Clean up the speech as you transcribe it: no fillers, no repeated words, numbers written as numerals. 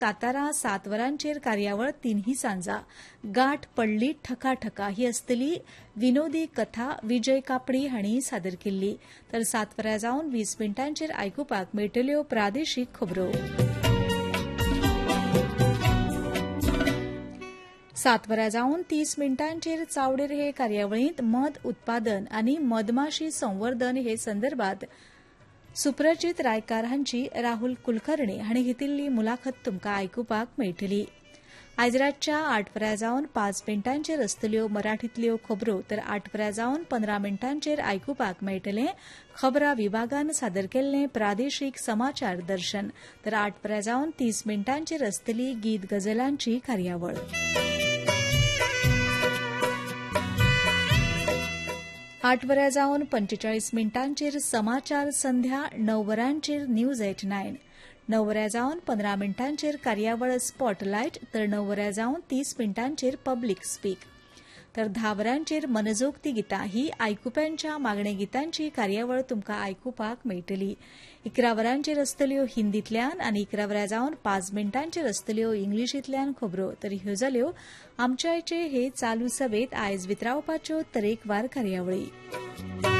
सातारा 7 वरांचेर कार्यावळ तिनही सांजा गाठ पडली ठकाठका ही असतली विनोदी कथा विजय कापडी हांणी सादर केल्ली. तर 7 वरां जावन 20 मिनटांचेर आयकुपाक मेळटल्यो प्रादेशीक खबरो. 7 वरां जावन 30 मिनटांचेर चावडेर हे कार्यावळींत मध उत्पादन आनी मधमाशी संवर्धन हे संदर्भात सुप्रजीत रायकार हांची राहुल कुलकर्णी हांणी घेतिल्ली मुलाखत तुमकां आयकुपाक मेळटली. आयज रातच्या 8 वरां जावन 5 मिनटांचेर आसतल्यो मराठींतल्यो खबरो. तर 8 वरां जावन 15 मिनटांचेर आयकुपाक मेळटलें खबरां विभागान सादर केल्लें प्रादेशीक समाचार दर्शन. तर 8 वरां जावन 30 मिनटांचेर आसतली गीत गझलांची कार्यावळ. 8 वरां जावन 45 मिनटांचेर समाचार संध्या 9 वरांचेर न्यूज एट 9. 9 वरां जावन 15 मिनटांचेर कार्यावळ स्पॉटलायट. तर 9 वरां जावन 30 मिनटांचेर पब्लीक स्पीक. तर 10 वरांचेर मनजोगती गितां ही आयकुप्यांच्या मागणे गितांची कार्यावळ तुमकां आयकुपाक मेळटली. 11 वरांचेर आसतल्यो हिंदींतल्यान आनी 11 वरां जावन 5 मिनटांचेर आसतल्यो इंग्लिशींतल्यान खबरो. तर ह्यो जाल्यो आमच्या आयचे हे चालू सभेत आयज वितरावपाच्यो तरेकवार कार्यावळी.